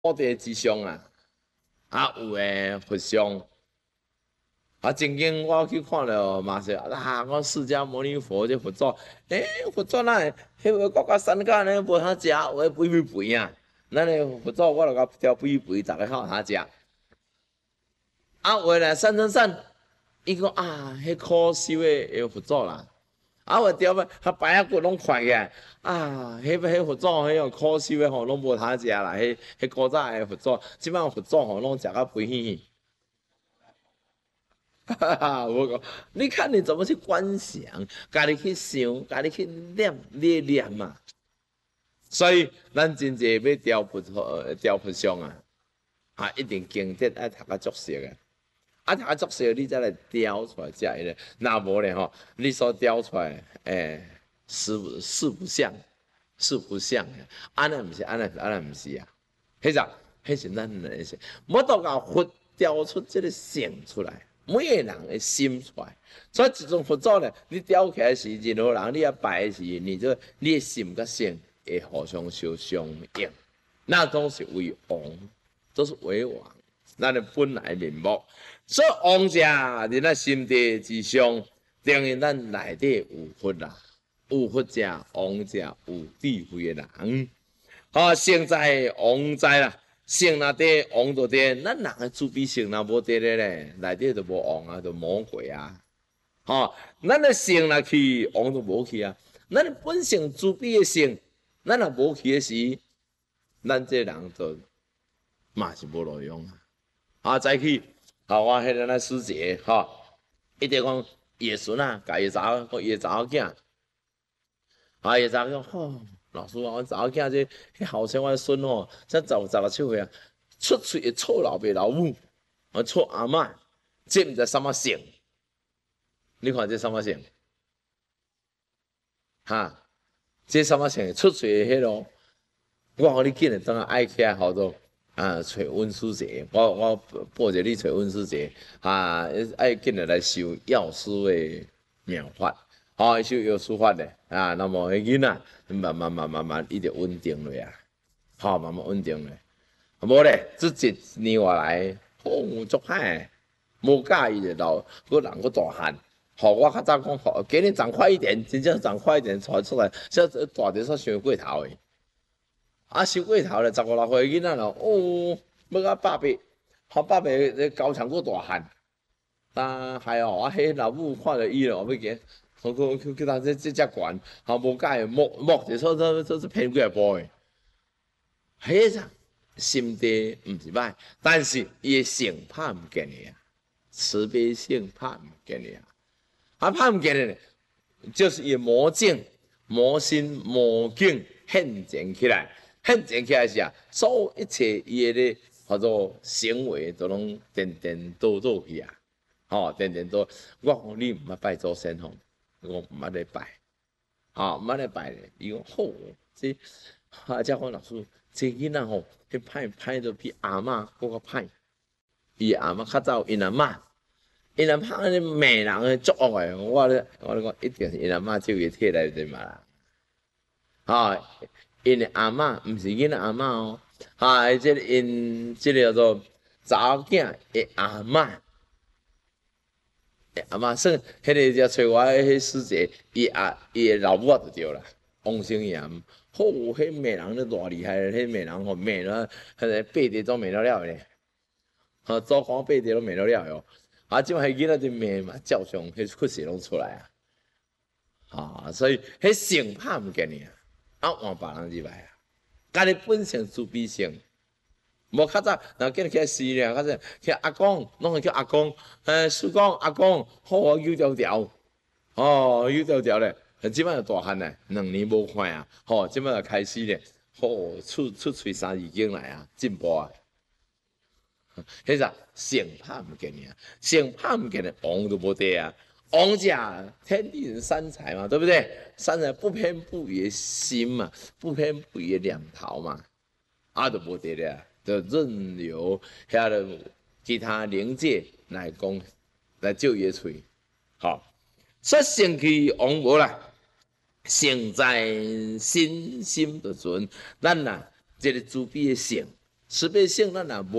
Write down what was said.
土地之上啊，有诶佛像。曾经我去看了嘛是我释迦牟尼佛这佛祖，佛祖那迄个国家山间呢无通食，有诶肥肥肥啊。咱诶佛祖我著甲挑肥肥，逐个好通食。有诶来散，伊讲迄可修诶佛祖啦。有条啊摆骨拢快起来，迄佛祖迄个可修诶吼，拢无通食啦。迄古早诶佛祖，即摆佛祖吼拢食甲肥嘻嘻。哈哈，我讲，你看你怎么去观想，家己去想，家己去念嘛。所以咱真济要雕佛像一定经典爱读较足熟嘅。读较足熟，你再来雕出来才会咧。若无咧吼，你所雕出来，四不像，四不像。安尼毋是，安尼毋是啊。迄是咱人是，我都甲佛雕出这个像出来。每个人的心出来，所以一种佛祖呢，你雕起来是任何人，你要拜的是，你的心跟性会互相相应，那都是为王，都是为王，咱的本来面目。所以王者伫咱心地之上，等于咱内底有佛啦，有佛者，王者有智慧的人。圣在王在啦。性若低，王就低。咱人的自闭性若无低咧，内底就无王啊，就魔鬼啊。咱的性若去，王就无去啊。咱的本性自闭的性，咱若无去的时，咱这人就嘛是无路用啊。再去，我迄个师姐，一直讲爷孙啊，甲伊查某，伊查某囝，伊查某囝，老师啊，阮查某囝这后生，我孙吼，才16、17岁啊，出嘴会错老爸老母，错阿嬷，这毋知什么性？你看这什么性？这什么性？出嘴迄咯。我讲你紧诶，等下爱起来好多找温师姐，我报着你找温师姐爱紧诶来修药师诶妙法。修药师法咧那么迄囡仔慢慢伊就稳定落啊，慢慢稳定落。无咧，这一年外来，足歹，无介意就老，个人个大汉。我较早讲，今年长快一点，真正长快一点，传出来，这大点煞伤过头诶。伤过头咧，15、16岁囡仔咯，要到100，100岁高强个大汉。还哦，迄老母看着伊咯，要惊。叫他这遮悬，无解木就说是偏过来步的，迄个心地毋是歹，但是伊的性拍毋见你慈悲性拍毋见你拍毋见你，就是伊魔境、魔心、魔境现前起来，现前起来是所有一切伊的叫做行为都拢颠倒去颠倒。我讲你毋捌拜祖先吼。我毋捌咧拜，毋捌咧拜咧。伊讲好，这才讲老师，这囡仔吼，迄歹都比阿嬷搁较歹。伊阿嬷较早因阿嬷咧骂人诶作恶诶，我咧讲，一定是因阿嬷手伊体内底嘛啦。因诶阿嬷毋是囡仔阿嬷哦，即个因即个叫做查某囝诶阿嬷。阿嬷算迄个只找我迄师姐，伊诶老母就对啦，王生炎。迄骂人咧偌厉害，迄骂人吼骂了，迄个8地都骂了咧。祖公8地都骂了哟。即摆迄囡仔就骂嘛，照常迄खु事拢出来所以迄性拍毋见你换别人入来家己本性自闭性。无较早，若叫你去死咧，较早去阿公，拢会叫阿公。叔公、阿公，好有条条，有条条咧。即摆就大汉咧，2年无看即摆就开始咧，出喙3字经来进步迄个性拍毋见你性拍毋见你，王都无得王者天地人三才嘛，对不对？三才不偏不倚的心嘛，不偏不倚的念头嘛，都无得咧。就任由遐个其他灵界来讲，来照伊喙，所以性去王无啦，性在心就存。咱这个自闭的性， 慈悲性咱若无